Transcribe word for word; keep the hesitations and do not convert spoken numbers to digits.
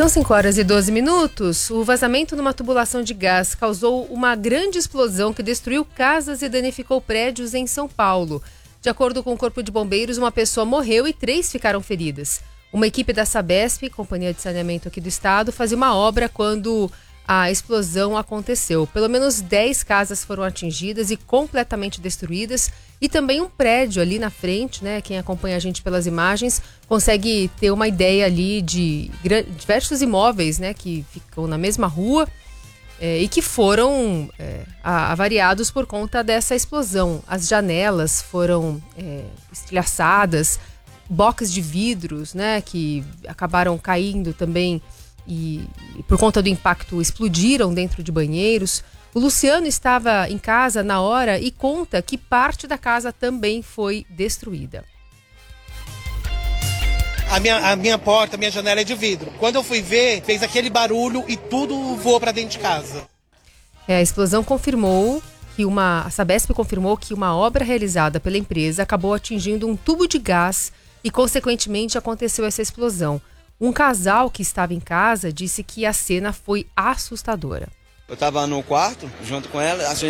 São cinco horas e doze minutos. O vazamento numa tubulação de gás causou uma grande explosão que destruiu casas e danificou prédios em São Paulo. De acordo com o Corpo de Bombeiros, uma pessoa morreu e três ficaram feridas. Uma equipe da Sabesp, Companhia de Saneamento aqui do estado, fazia uma obra quando a explosão aconteceu. Pelo menos dez casas foram atingidas e completamente destruídas. E também um prédio ali na frente, né? Quem acompanha a gente pelas imagens consegue ter uma ideia ali de diversos imóveis, né? Que ficam na mesma rua é, e que foram é, avariados por conta dessa explosão. As janelas foram é, estilhaçadas, box de vidros, né? Que acabaram caindo também e, e por conta do impacto explodiram dentro de banheiros. O Luciano estava em casa na hora e conta que parte da casa também foi destruída. A minha, a minha porta, a minha janela é de vidro. Quando eu fui ver, fez aquele barulho e tudo voou para dentro de casa. É, a explosão confirmou que uma... A Sabesp confirmou que uma obra realizada pela empresa acabou atingindo um tubo de gás e, consequentemente, aconteceu essa explosão. Um casal que estava em casa disse que a cena foi assustadora. Eu estava no quarto, junto com ela,